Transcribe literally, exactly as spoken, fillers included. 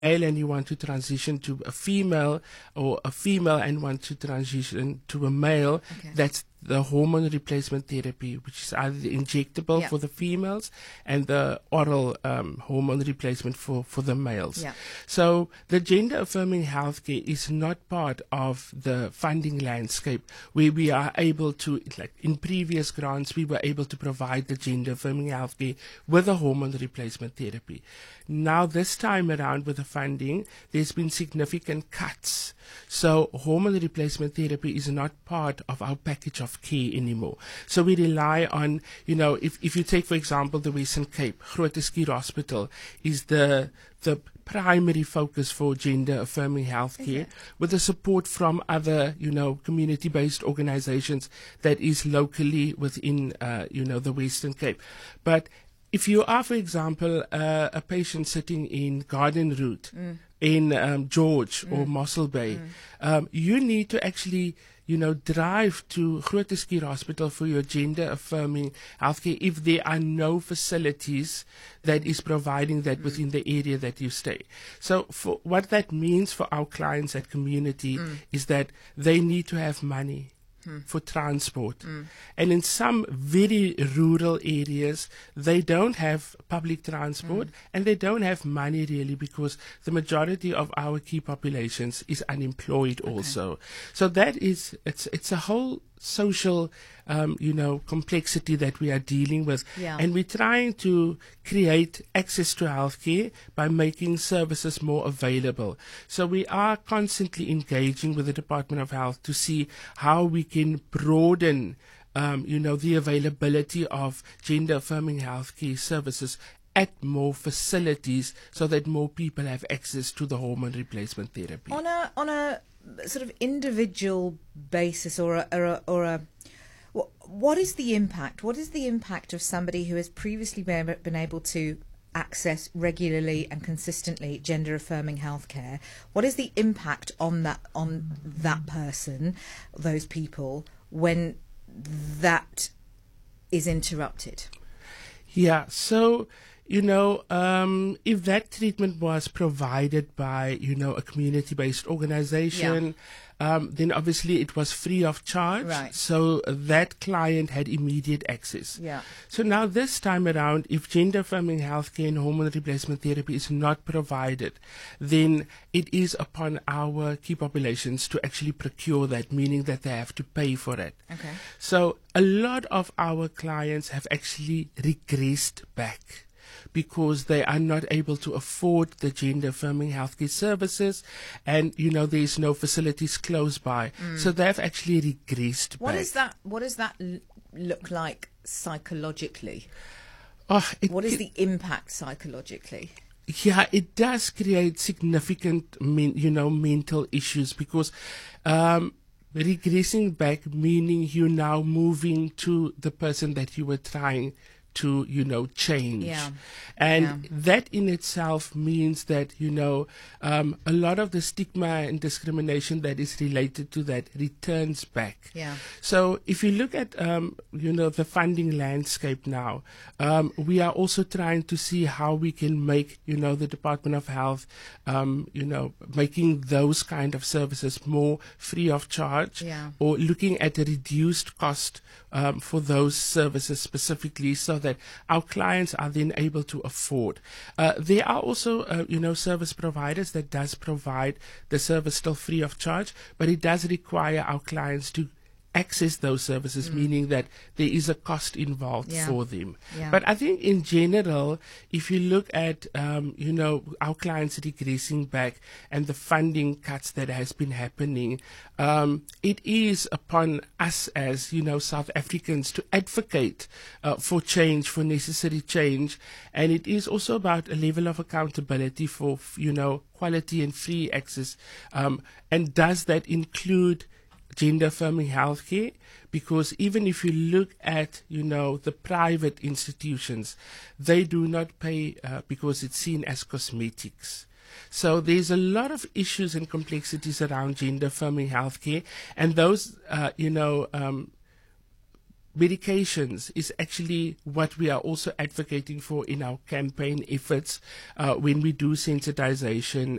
male and you want to transition to a female, or a female and want to transition to a male, Okay. that's the hormone replacement therapy, which is either the injectable Yeah. for the females and the oral um, hormone replacement for, for the males. Yeah. So the gender affirming healthcare is not part of the funding landscape where we are able to, like in previous grants, we were able to provide the gender affirming healthcare with a hormone replacement therapy. Now this time around with the funding, there's been significant cuts. So hormone replacement therapy is not part of our package of care anymore. So we rely on, you know, if, if you take, for example, the Western Cape, Groote Schuur Hospital is the the primary focus for gender affirming healthcare, Okay. with the support from other, you know, community-based organizations that is locally within, uh, you know, the Western Cape. But if you are, for example, uh, a patient sitting in Garden Route, Mm. in um, George or Mossel Bay, um, you need to actually, you know, drive to Groote Schuur Hospital for your gender affirming healthcare if there are no facilities that is providing that within the area that you stay. So for what that means for our clients at community is that they need to have money for transport. Mm. And in some very rural areas, they don't have public transport Mm. and they don't have money really, because the majority of our key populations is unemployed also. So that is, it's, it's a whole social, um, you know, complexity that we are dealing with. Yeah. And we're trying to create access to healthcare by making services more available. So we are constantly engaging with the Department of Health to see how we can broaden, um, you know, the availability of gender affirming healthcare services at more facilities so that more people have access to the hormone replacement therapy. On a on a sort of individual basis, or a, or a, or a what, what is the impact? What is the impact of somebody who has previously been, been able to access regularly and consistently gender affirming healthcare? What is the impact on that on that person, those people, when that is interrupted? Yeah, so, you know, um, if that treatment was provided by, you know, a community-based organization, um, then obviously it was free of charge. Right. So that client had immediate access. Yeah. So now this time around, if gender affirming healthcare and hormone replacement therapy is not provided, then it is upon our key populations to actually procure that, meaning that they have to pay for it. Okay. So a lot of our clients have actually regressed back because they are not able to afford the gender affirming healthcare services, and you know there's no facilities close by, so they've actually regressed What back. is that? What does that l- look like psychologically? Oh, it, What is it- the impact psychologically? Yeah, it does create significant, men, you know, mental issues because um, regressing back, meaning you're now moving to the person that you were trying to, you know, change. Yeah. And Yeah. that in itself means that, you know, um, a lot of the stigma and discrimination that is related to that returns back. Yeah. So if you look at, um, you know, the funding landscape now, um, we are also trying to see how we can make, you know, the Department of Health, um, you know, making those kind of services more free of charge, Yeah. or looking at a reduced cost um, for those services specifically, so that our clients are then able to afford. Uh, there are also, uh, you know, service providers that does provide the service still free of charge, but it does require our clients to access those services, meaning that there is a cost involved Yeah. for them. Yeah. But I think in general, if you look at, um, you know, our clients regressing back and the funding cuts that has been happening, um, it is upon us as, you know, South Africans to advocate uh, for change, for necessary change. And it is also about a level of accountability for, you know, quality and free access. Um, and does that include gender affirming healthcare? Because even if you look at, you know, the private institutions, they do not pay uh, because it's seen as cosmetics. So there's a lot of issues and complexities around gender affirming healthcare, and those, uh, you know, um, medications is actually what we are also advocating for in our campaign efforts uh, when we do sensitization